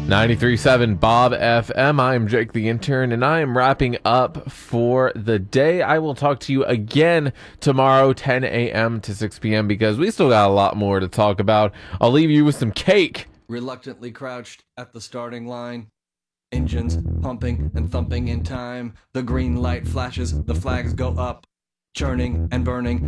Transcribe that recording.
93.7 Bob FM. I'm Jake the Intern, and I am wrapping up for the day. I will talk to you again tomorrow, 10 a.m. to 6 p.m., because we still got a lot more to talk about. I'll leave you with some cake. Reluctantly crouched at the starting line. Engines pumping and thumping in time. The green light flashes, the flags go up. Churning and burning